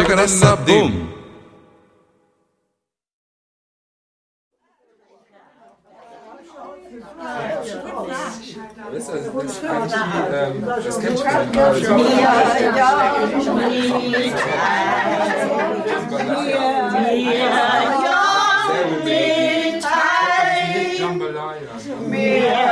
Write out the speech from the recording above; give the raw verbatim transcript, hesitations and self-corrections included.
Shakarasa Boom. Das ist eigentlich, das kennt man Jambalaya.